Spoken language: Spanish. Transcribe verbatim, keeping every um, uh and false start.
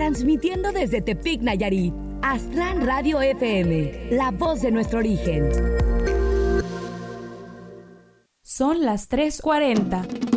Transmitiendo desde Tepic, Nayarit, Aztlán Radio F M, la voz de nuestro origen. Son las tres cuarenta.